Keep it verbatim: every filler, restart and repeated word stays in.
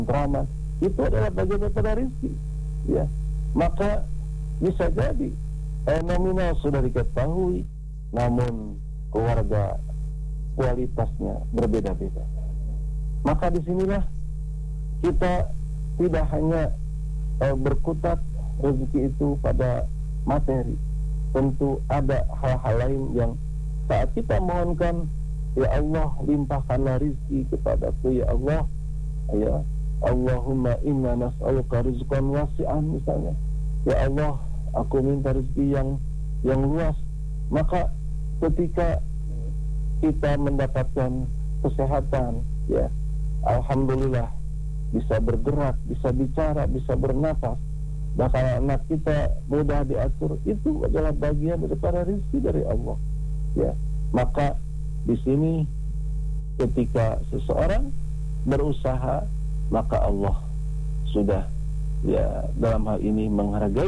tentraman, itu adalah bagian daripada rezeki, ya. Maka bisa jadi eh, nominal sudah diketahui, namun keluarga kualitasnya berbeda-beda. Maka disinilah kita tidak hanya eh, berkutat rezeki itu pada materi. Tentu ada hal-hal lain yang saat kita mohonkan, ya Allah limpahkanlah rezeki kepadaku, ya Allah, ya Allahumma inna nas'aluka rizqan wasi'an misalnya, ya Allah aku minta rezeki yang yang luas. Maka ketika kita mendapatkan kesehatan, ya alhamdulillah bisa bergerak, bisa bicara, bisa bernapas, bahkan anak kita mudah diatur, itu adalah bagian daripada rezeki dari Allah, ya. Maka di sini ketika seseorang berusaha, maka Allah sudah, ya, dalam hal ini menghargai